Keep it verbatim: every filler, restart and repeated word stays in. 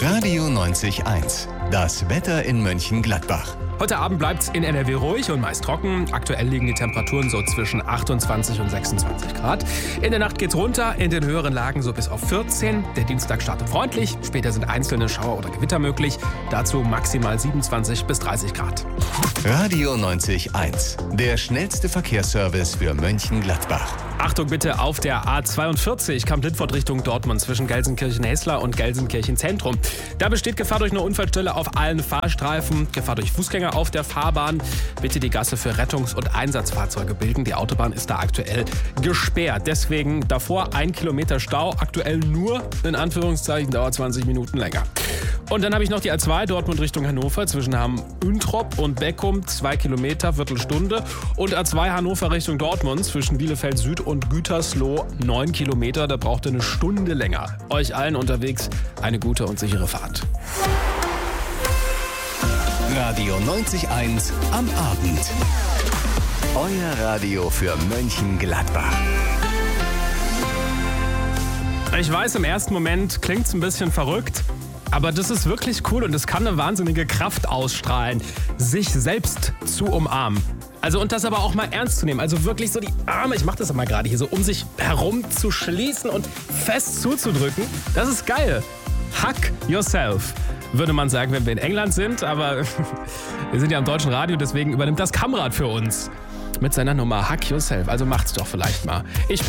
Radio neunzig eins. Das Wetter in Mönchengladbach. Heute Abend bleibt es in N R W ruhig und meist trocken. Aktuell liegen die Temperaturen so zwischen achtundzwanzig und sechsundzwanzig Grad. In der Nacht geht's runter, in den höheren Lagen so bis auf vierzehn. Der Dienstag startet freundlich. Später sind einzelne Schauer oder Gewitter möglich. Dazu maximal siebenundzwanzig bis dreißig Grad. Radio neunzig eins. Der schnellste Verkehrsservice für Mönchengladbach. Achtung bitte auf der A zweiundvierzig Kamp-Lintfort Richtung Dortmund zwischen Gelsenkirchen-Hessler und Gelsenkirchen-Zentrum. Da besteht Gefahr durch eine Unfallstelle auf allen Fahrstreifen, Gefahr durch Fußgänger auf der Fahrbahn. Bitte die Gasse für Rettungs- und Einsatzfahrzeuge bilden. Die Autobahn ist da aktuell gesperrt. Deswegen davor ein Kilometer Stau. Aktuell nur, in Anführungszeichen, dauert zwanzig Minuten länger. Und dann habe ich noch die A zwei Dortmund Richtung Hannover zwischen Hamm-Üntrop und Beckum, zwei Kilometer, Viertelstunde. Und A zwei Hannover Richtung Dortmund zwischen Bielefeld Süd und Gütersloh, neun Kilometer, da braucht ihr eine Stunde länger. Euch allen unterwegs eine gute und sichere Fahrt. Radio neunzig eins am Abend. Euer Radio für Mönchengladbach. Ich weiß, im ersten Moment klingt es ein bisschen verrückt. Aber das ist wirklich cool und es kann eine wahnsinnige Kraft ausstrahlen, sich selbst zu umarmen. Also und das aber auch mal ernst zu nehmen. Also wirklich so die Arme, ich mache das mal gerade hier so, um sich herum zu schließen und fest zuzudrücken. Das ist geil. Hug yourself, würde man sagen, wenn wir in England sind. Aber wir sind ja am deutschen Radio, deswegen übernimmt das Kamrad für uns mit seiner Nummer Hug yourself. Also macht's doch vielleicht mal. Ich